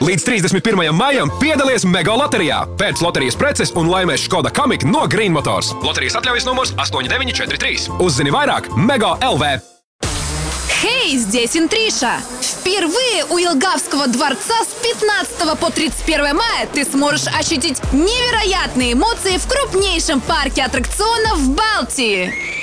Līdz 31. maijam piedalies Mega loterijā. Pēc loterijas preces un laimēs Škoda Kamiq no Green Motors. Loterijas atļaujas numurs 8943. Узнай vairāk Mega LV. Хей, здесь Интриша! Впервые у Елгавского дворца с 15 по 31 мая ты сможешь ощутить невероятные эмоции в крупнейшем парке аттракционов в Балтии.